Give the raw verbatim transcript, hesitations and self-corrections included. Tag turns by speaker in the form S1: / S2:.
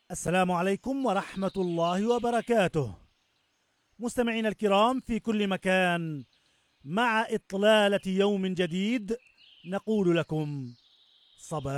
S1: السلام عليكم ورحمة الله وبركاته. مستمعينا الكرام في كل مكان، مع إطلالة يوم جديد نقول لكم صباح